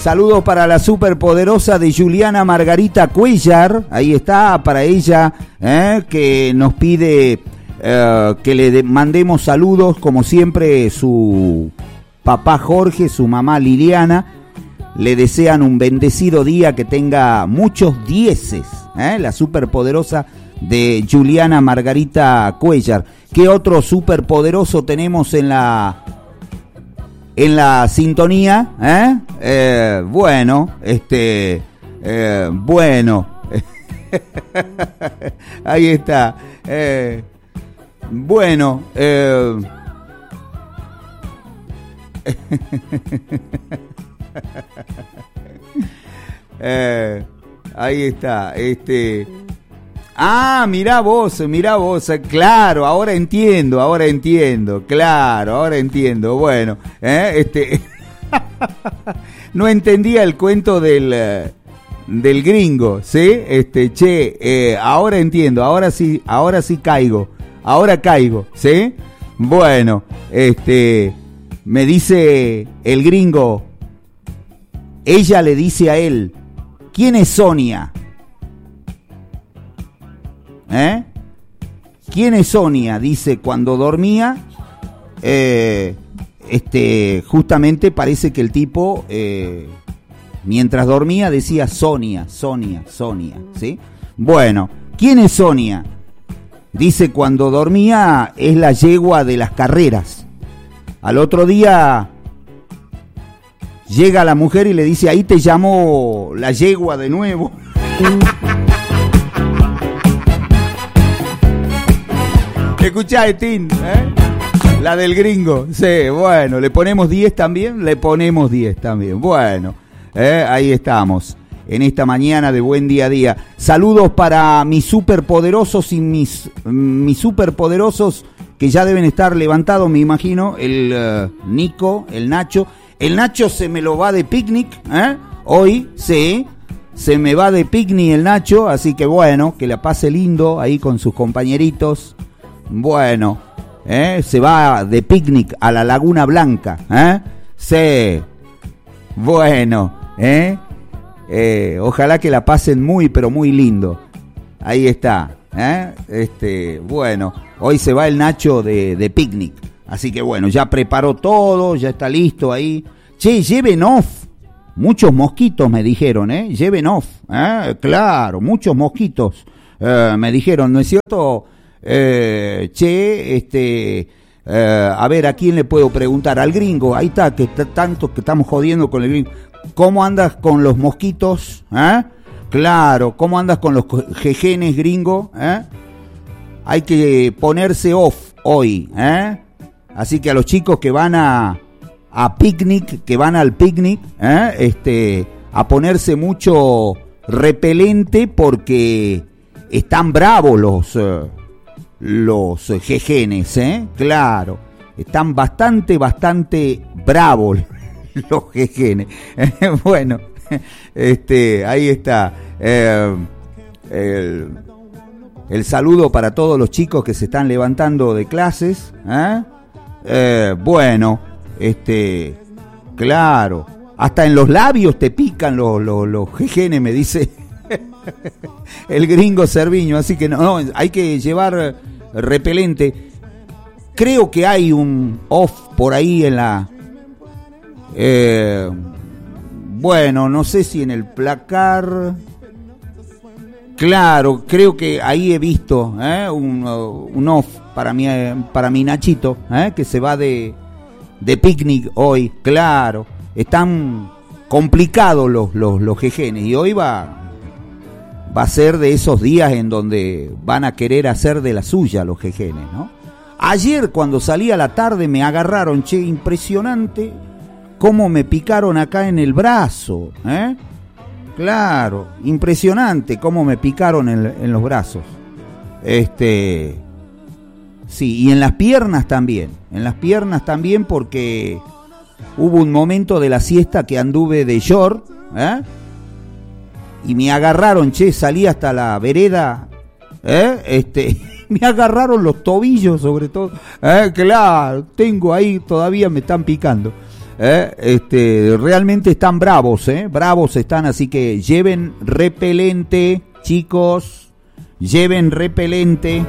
Saludos para la superpoderosa de Juliana Margarita Cuellar. Ahí está, para ella, que nos pide que le mandemos saludos, como siempre, su papá Jorge, su mamá Liliana. Le desean un bendecido día, que tenga muchos dieces, la superpoderosa de Juliana Margarita Cuellar. ¿Qué otro superpoderoso tenemos en la sintonía? Bueno, bueno, ahí está. Bueno, ahí está. Mirá vos, claro, ahora entiendo, claro, ahora entiendo. Bueno, no entendía el cuento del gringo, ¿sí? Ahora entiendo, ahora sí caigo, ¿sí? Bueno, me dice el gringo, ella le dice a él, ¿quién es Sonia? ¿Quién es Sonia? Dice, cuando dormía, justamente parece que el tipo, mientras dormía, decía Sonia, ¿sí? Bueno, ¿quién es Sonia? Dice, cuando dormía, es la yegua de las carreras. Al otro día llega la mujer y le dice, ahí te llamó la yegua de nuevo. Escuchá, Etín, la del gringo. Sí, bueno, ¿le ponemos 10 también? Le ponemos 10 también. Bueno, ahí estamos, en esta mañana de Buen Día a Día. Saludos para mis superpoderosos y mis superpoderosos que ya deben estar levantados, me imagino. El Nico, el Nacho. El Nacho se me lo va de picnic, hoy, sí. Se me va de picnic el Nacho, así que bueno, que la pase lindo ahí con sus compañeritos. Bueno, se va de picnic a la Laguna Blanca, sí, bueno, ojalá que la pasen muy, pero muy lindo. Ahí está, bueno, hoy se va el Nacho de picnic, así que bueno, ya preparó todo, ya está listo ahí. Che, lleven off, muchos mosquitos me dijeron, lleven off, claro, muchos mosquitos, me dijeron, ¿no es cierto? A ver, ¿a quién le puedo preguntar? Al gringo, ahí está, que tanto que estamos jodiendo con el gringo. ¿Cómo andas con los mosquitos? Claro, ¿cómo andas con los jejenes, gringo? Hay que ponerse off hoy, Así que a los chicos que van a picnic, que van al picnic, a ponerse mucho repelente, porque están bravos los jejenes, claro, están bastante bravos los jejenes. Bueno, ahí está el saludo para todos los chicos que se están levantando de clases, bueno, claro, hasta en los labios te pican los jejenes, me dice el gringo Cerviño, así que no, hay que llevar repelente. Creo que hay un off por ahí en la bueno, no sé si en el placar. Claro, creo que ahí he visto un off para mi Nachito, que se va de picnic hoy. Claro, están complicados los jejenes, y hoy va a ser de esos días en donde van a querer hacer de la suya los jejenes, ¿no? Ayer, cuando salí a la tarde, me agarraron, impresionante cómo me picaron acá en el brazo, Claro, impresionante cómo me picaron en los brazos. Sí, y en las piernas también, porque hubo un momento de la siesta que anduve de short, y me agarraron, salí hasta la vereda, me agarraron los tobillos sobre todo, claro, tengo ahí, todavía me están picando. Realmente están bravos, bravos están, así que lleven repelente, chicos, lleven repelente.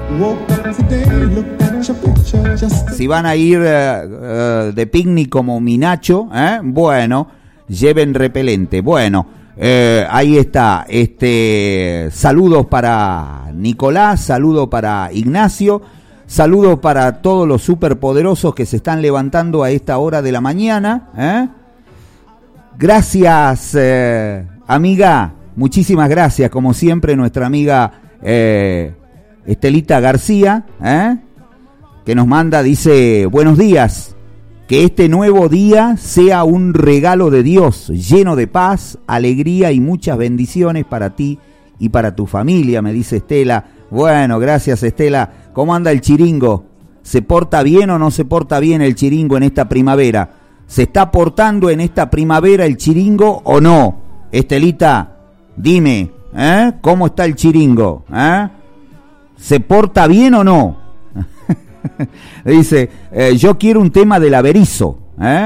Si van a ir de picnic como mi Nacho, bueno, lleven repelente. Bueno, ahí está. Saludos para Nicolás, saludos para Ignacio, saludos para todos los superpoderosos que se están levantando a esta hora de la mañana. Gracias, amiga, muchísimas gracias, como siempre, nuestra amiga Estelita García, que nos manda, dice, buenos días, que este nuevo día sea un regalo de Dios, lleno de paz, alegría y muchas bendiciones para ti y para tu familia, me dice Estela. Bueno, gracias, Estela. ¿Cómo anda el chiringo? ¿Se porta bien o no se porta bien el chiringo en esta primavera? ¿Se está portando en esta primavera el chiringo o no? Estelita, dime, ¿cómo está el chiringo? ¿Se porta bien o no? Dice, yo quiero un tema del Averizo,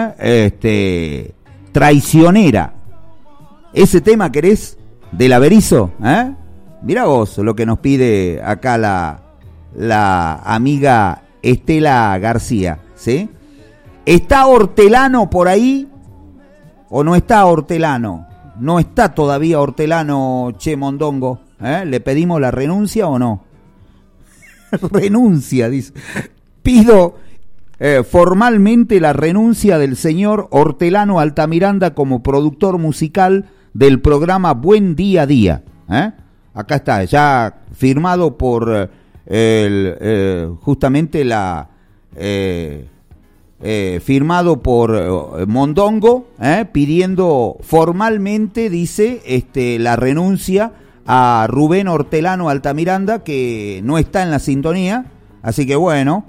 traicionera. ¿Ese tema querés del Averizo? Mirá vos lo que nos pide acá la amiga Estela García, ¿sí? ¿Está Hortelano por ahí o no está Hortelano? No está todavía Hortelano, che Mondongo, ¿le pedimos la renuncia o no? Renuncia, dice. Pido formalmente la renuncia del señor Hortelano Altamiranda como productor musical del programa Buen Día a Día. Acá está, ya firmado por justamente firmado por Mondongo, pidiendo formalmente, dice, la renuncia a Rubén Hortelano Altamiranda, que no está en la sintonía, así que bueno,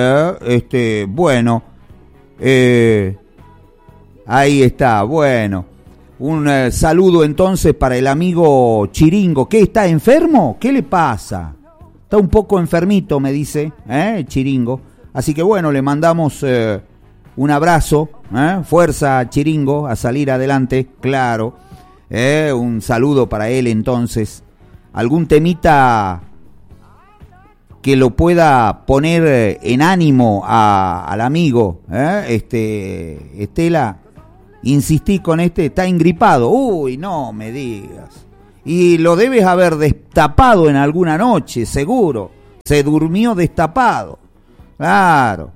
ahí está, bueno, un saludo entonces para el amigo Chiringo. ¿Qué, está enfermo? ¿Qué le pasa? Está un poco enfermito, me dice, Chiringo, así que bueno, le mandamos un abrazo, fuerza Chiringo, a salir adelante, claro. Un saludo para él entonces. ¿Algún temita que lo pueda poner en ánimo al amigo? Estela, insistí con está engripado. Uy, no me digas. Y lo debes haber destapado en alguna noche, seguro. Se durmió destapado. Claro.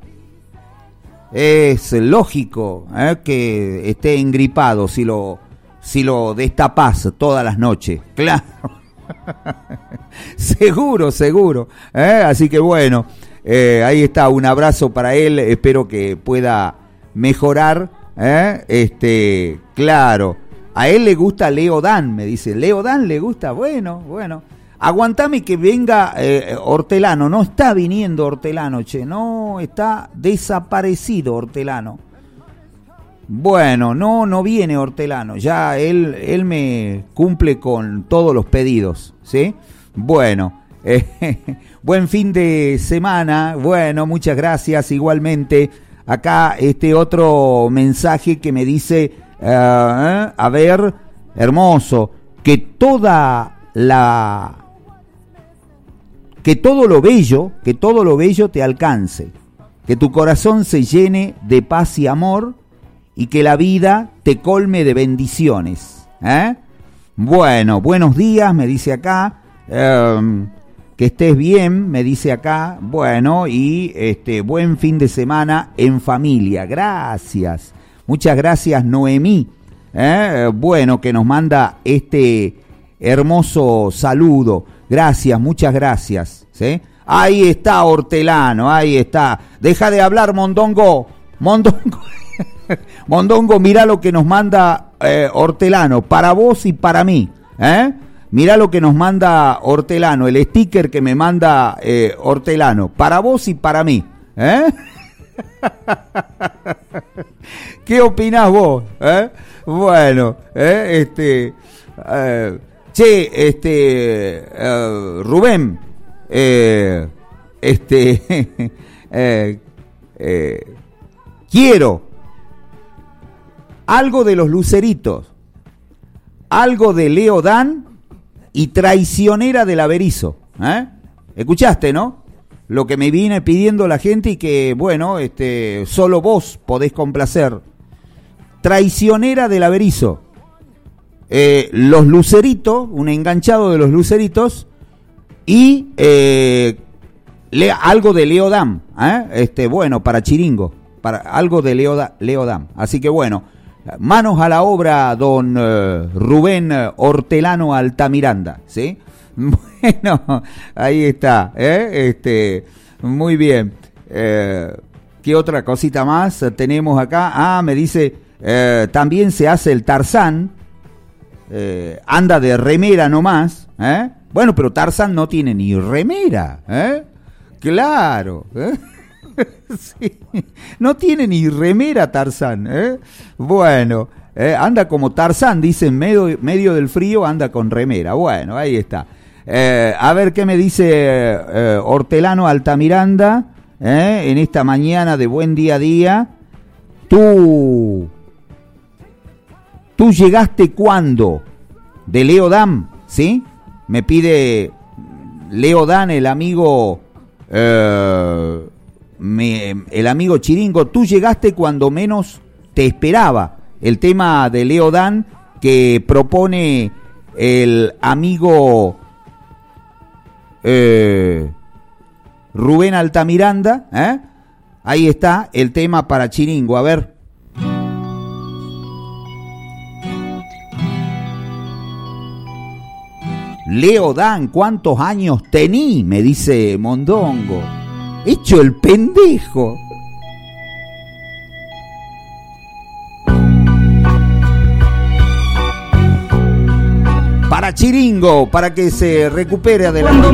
Es lógico que esté engripado si lo destapás todas las noches, claro. seguro, así que bueno, ahí está, un abrazo para él, espero que pueda mejorar, claro. A él le gusta Leo Dan, me dice. Leo Dan le gusta, bueno, aguantame que venga Hortelano. No está viniendo Hortelano, che, no, está desaparecido Hortelano. Bueno, no viene Hortelano, ya él me cumple con todos los pedidos, ¿sí? Bueno, buen fin de semana, bueno, muchas gracias igualmente. Acá otro mensaje que me dice, a ver, hermoso, que todo lo bello te alcance, que tu corazón se llene de paz y amor, y que la vida te colme de bendiciones. Bueno, buenos días, me dice acá. Que estés bien, me dice acá. Bueno, y buen fin de semana en familia. Gracias. Muchas gracias, Noemí. Bueno, que nos manda hermoso saludo. Gracias, muchas gracias. ¿Sí? Ahí está Hortelano, ahí está. Deja de hablar, Mondongo. Mondongo, mirá lo que nos manda Hortelano, para vos y para mí. Mirá lo que nos manda Hortelano, el sticker que me manda Hortelano, para vos y para mí. ¿Qué opinás vos? Bueno, Rubén, algo de los Luceritos, algo de Leo Dan y Traicionera del Averizo. ¿Escuchaste, no? Lo que me viene pidiendo la gente y que, bueno, solo vos podés complacer. Traicionera del Averizo. Los Luceritos, un enganchado de los Luceritos y algo de Leo Dan, bueno, para Chiringo, para algo de Leo Dan. Así que bueno, manos a la obra, don Rubén Hortelano Altamiranda, ¿sí? Bueno, ahí está, muy bien. ¿Qué otra cosita más tenemos acá? Me dice, también se hace el Tarzán, anda de remera nomás, Bueno, pero Tarzán no tiene ni remera, Claro, Sí. No tiene ni remera Tarzán, Bueno, anda como Tarzán, dice, en medio del frío anda con remera. Bueno, ahí está. A ver qué me dice Hortelano Altamiranda, en esta mañana de buen día a día. ¿Tú llegaste cuándo? De Leo Dan, ¿sí? Me pide Leo Dan, el amigo Chiringo. Tú llegaste cuando menos te esperaba. El tema de Leo Dan que propone el amigo Rubén Altamiranda, Ahí está el tema para Chiringo. A ver. Leo Dan, ¿cuántos años tení? Me dice Mondongo. Hecho el pendejo. Para Chiringo, para que se recupere adelante.